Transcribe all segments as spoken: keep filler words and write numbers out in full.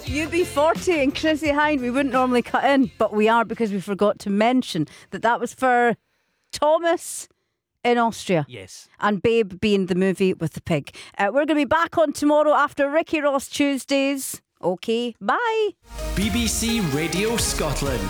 U B forty and Chrissy Hynde, we wouldn't normally cut in, but we are because we forgot to mention that that was for Thomas in Austria. Yes. And Babe being the movie with the pig. Uh, we're going to be back on tomorrow after Ricky Ross Tuesdays. Okay, bye. B B C Radio Scotland.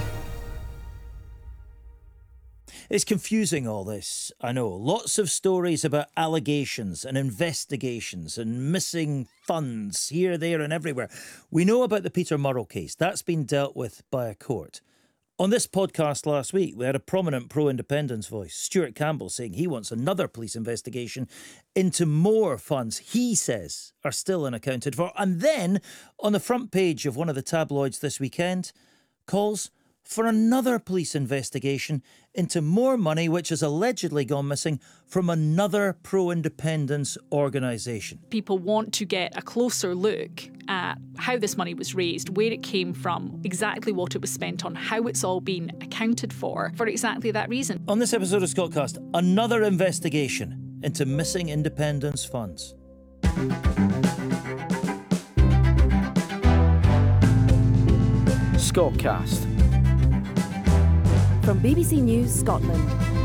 It's confusing, all this, I know. Lots of stories about allegations and investigations and missing funds here, there and everywhere. We know about the Peter Murrell case. That's been dealt with by a court. On this podcast last week, we had a prominent pro-independence voice, Stuart Campbell, saying he wants another police investigation into more funds he says are still unaccounted for. And then, on the front page of one of the tabloids this weekend, calls for another police investigation into more money which has allegedly gone missing from another pro-independence organisation. People want to get a closer look at how this money was raised, where it came from, exactly what it was spent on, how it's all been accounted for, for exactly that reason. On this episode of Scotcast, another investigation into missing independence funds. Scotcast. From B B C News Scotland.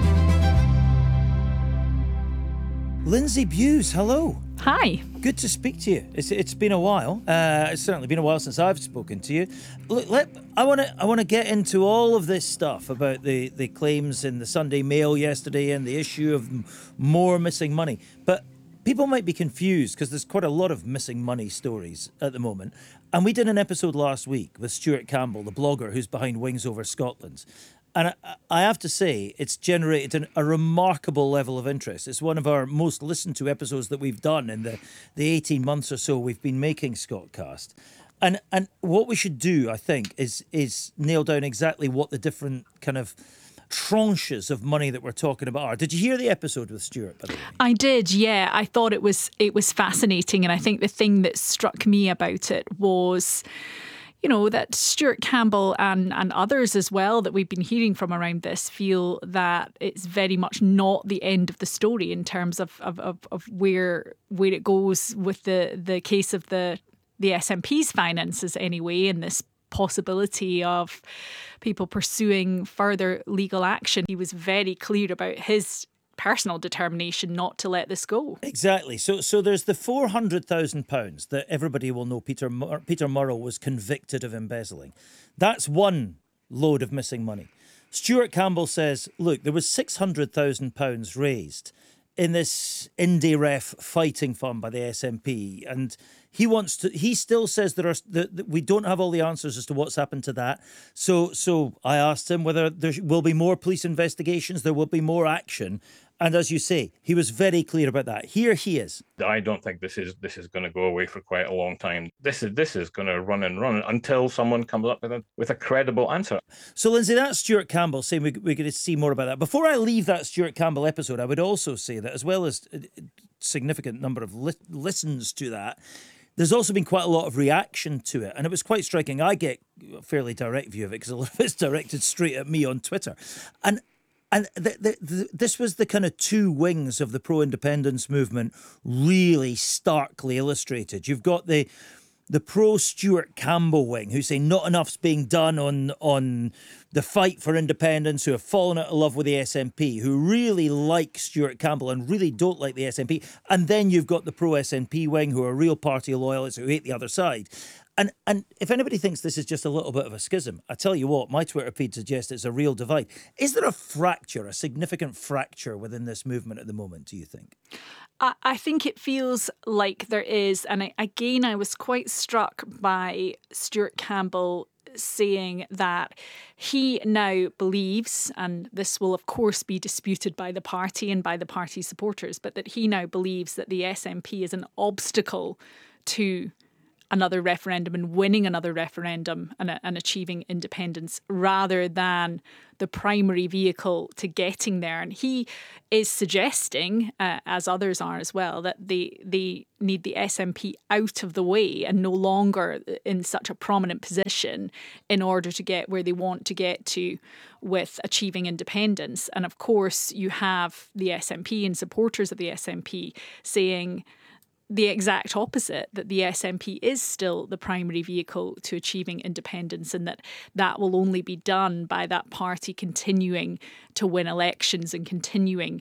Lindsay Bewes, hello. Hi. Good to speak to you. It's it's been a while. Uh, it's certainly been a while since I've spoken to you. Look, let, I want to I want to get into all of this stuff about the, the claims in the Sunday Mail yesterday and the issue of m- more missing money. But people might be confused because there's quite a lot of missing money stories at the moment. And we did an episode last week with Stuart Campbell, the blogger who's behind Wings Over Scotland. And I, I have to say, it's generated an, a remarkable level of interest. It's one of our most listened to episodes that we've done in the, the eighteen months or so we've been making Scotcast. And and what we should do, I think, is is nail down exactly what the different kind of tranches of money that we're talking about are. Did you hear the episode with Stuart, by the way? I did, yeah. I thought it was it was fascinating, and I think the thing that struck me about it was, you know, that Stuart Campbell and, and others as well that we've been hearing from around this feel that it's very much not the end of the story in terms of of, of, of where where it goes with the, the case of the the S N P's finances anyway, and this possibility of people pursuing further legal action. He was very clear about his personal determination not to let this go. Exactly. So so there's the four hundred thousand pounds that everybody will know Peter Mur- Peter Murrell was convicted of embezzling. That's one load of missing money. Stuart Campbell says, look, there was six hundred thousand pounds raised in this IndyRef fighting fund by the S N P, and he wants to. He still says there are that, that we don't have all the answers as to what's happened to that. So, so I asked him whether there will be more police investigations, there will be more action, and as you say, he was very clear about that. Here he is. I don't think this is this is going to go away for quite a long time. This is this is going to run and run until someone comes up with a with a credible answer. So, Lindsay, that's Stuart Campbell saying we, we're going to see more about that. Before I leave that Stuart Campbell episode, I would also say that as well as a significant number of li- listens to that, there's also been quite a lot of reaction to it. And it was quite striking. I get a fairly direct view of it because a lot of it's directed straight at me on Twitter. And And the, the, the, this was the kind of two wings of the pro-independence movement really starkly illustrated. You've got the the pro-Stuart Campbell wing who say not enough's being done on on the fight for independence, who have fallen out of love with the S N P, who really like Stuart Campbell and really don't like the S N P. And then you've got the pro-S N P wing who are real party loyalists who hate the other side. And and if anybody thinks this is just a little bit of a schism, I tell you what, my Twitter feed suggests it's a real divide. Is there a fracture, a significant fracture within this movement at the moment, do you think? I, I think it feels like there is. And I, again, I was quite struck by Stuart Campbell saying that he now believes, and this will of course be disputed by the party and by the party supporters, but that he now believes that the S N P is an obstacle to another referendum and winning another referendum and, and achieving independence rather than the primary vehicle to getting there. And he is suggesting, uh, as others are as well, that they, they need the S N P out of the way and no longer in such a prominent position in order to get where they want to get to with achieving independence. And of course, you have the S N P and supporters of the S N P saying the exact opposite, that the S N P is still the primary vehicle to achieving independence, and that that will only be done by that party continuing to win elections and continuing